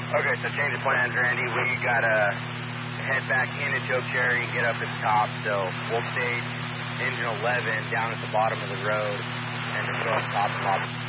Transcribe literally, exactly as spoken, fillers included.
Okay, so change of plans, Randy. We gotta head back into Choke Cherry and get up at the top. So we'll stage engine eleven down at the bottom of the road and just go up top and off.